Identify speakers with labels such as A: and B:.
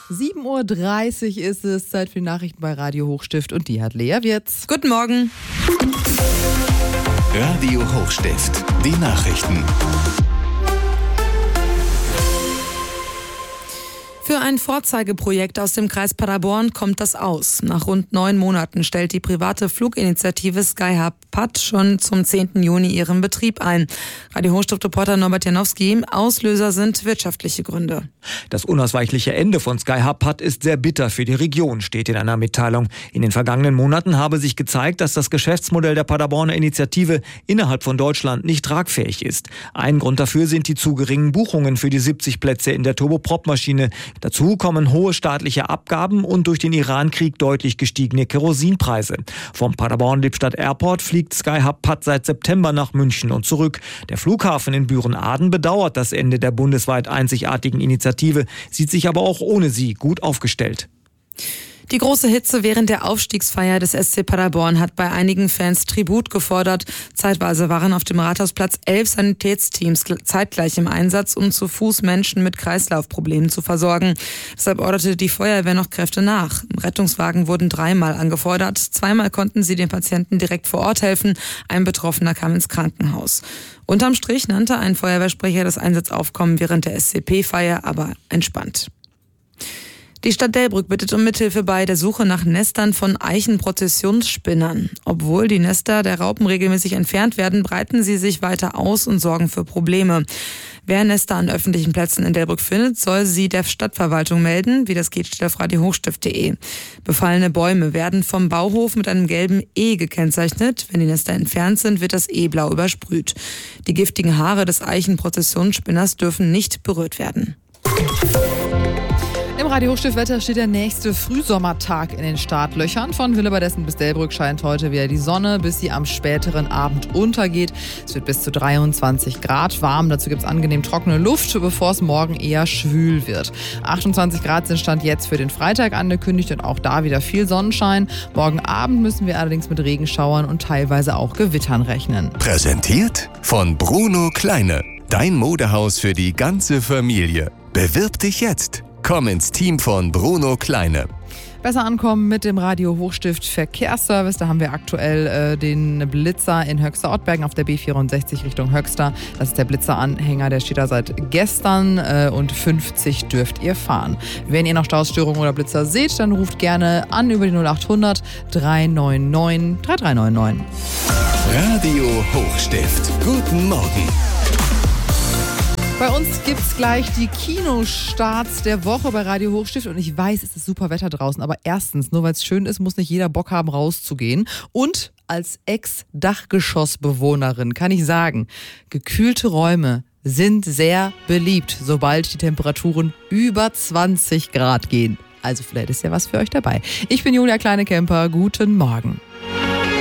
A: 7.30 Uhr ist es, Zeit für die Nachrichten bei Radio Hochstift und die hat Lea Wirz.
B: Guten Morgen.
C: Radio Hochstift, die Nachrichten.
B: Für ein Vorzeigeprojekt aus dem Kreis Paderborn kommt das aus. Nach rund 9 Monaten stellt die private Fluginitiative Skyhub PAD schon zum 10. Juni ihren Betrieb ein. Radio Hochstift-Reporter Norbert Janowski, Auslöser sind wirtschaftliche Gründe.
D: Das unausweichliche Ende von Skyhub PAD ist sehr bitter für die Region, steht in einer Mitteilung. In den vergangenen Monaten habe sich gezeigt, dass das Geschäftsmodell der Paderborner Initiative innerhalb von Deutschland nicht tragfähig ist. Ein Grund dafür sind die zu geringen Buchungen für die 70 Plätze in der Turboprop-Maschine. Dazu kommen hohe staatliche Abgaben und durch den Irankrieg deutlich gestiegene Kerosinpreise. Vom Paderborn-Lippstadt Airport fliegt Skyhub PAD seit September nach München und zurück. Der Flughafen in Büren-Aden bedauert das Ende der bundesweit einzigartigen Initiative, sieht sich aber auch ohne sie gut aufgestellt.
B: Die große Hitze während der Aufstiegsfeier des SC Paderborn hat bei einigen Fans Tribut gefordert. Zeitweise waren auf dem Rathausplatz 11 Sanitätsteams zeitgleich im Einsatz, um zu Fuß Menschen mit Kreislaufproblemen zu versorgen. Deshalb orderte die Feuerwehr noch Kräfte nach. Rettungswagen wurden 3-mal angefordert. 2-mal konnten sie den Patienten direkt vor Ort helfen. Ein Betroffener kam ins Krankenhaus. Unterm Strich nannte ein Feuerwehrsprecher das Einsatzaufkommen während der SCP-Feier aber entspannt. Die Stadt Delbrück bittet um Mithilfe bei der Suche nach Nestern von Eichenprozessionsspinnern. Obwohl die Nester der Raupen regelmäßig entfernt werden, breiten sie sich weiter aus und sorgen für Probleme. Wer Nester an öffentlichen Plätzen in Delbrück findet, soll sie der Stadtverwaltung melden. Wie das geht, steht auf radiohochstift.de. Befallene Bäume werden vom Bauhof mit einem gelben E gekennzeichnet. Wenn die Nester entfernt sind, wird das E blau übersprüht. Die giftigen Haare des Eichenprozessionsspinners dürfen nicht berührt werden.
A: Im Radio Hochstift-Wetter steht der nächste Frühsommertag in den Startlöchern. Von Willebadessen bis Delbrück scheint heute wieder die Sonne, bis sie am späteren Abend untergeht. Es wird bis zu 23 Grad warm. Dazu gibt es angenehm trockene Luft, bevor es morgen eher schwül wird. 28 Grad sind Stand jetzt für den Freitag angekündigt und auch da wieder viel Sonnenschein. Morgen Abend müssen wir allerdings mit Regenschauern und teilweise auch Gewittern rechnen.
C: Präsentiert von Bruno Kleine. Dein Modehaus für die ganze Familie. Bewirb dich jetzt. Komm ins Team von Bruno Kleine.
A: Besser ankommen mit dem Radio Hochstift Verkehrsservice. Da haben wir aktuell den Blitzer in Höxter-Ottbergen auf der B64 Richtung Höxter. Das ist der Blitzeranhänger, der steht da seit gestern und 50 dürft ihr fahren. Wenn ihr noch Stausstörungen oder Blitzer seht, dann ruft gerne an über die 0800 399 3399.
C: Radio Hochstift. Guten Morgen.
A: Bei uns gibt's gleich die Kinostarts der Woche bei Radio Hochstift und ich weiß, es ist super Wetter draußen, aber erstens, nur weil es schön ist, muss nicht jeder Bock haben, rauszugehen. Und als Ex-Dachgeschossbewohnerin kann ich sagen, gekühlte Räume sind sehr beliebt, sobald die Temperaturen über 20 Grad gehen. Also vielleicht ist ja was für euch dabei. Ich bin Julia Kleine-Kemper, guten Morgen.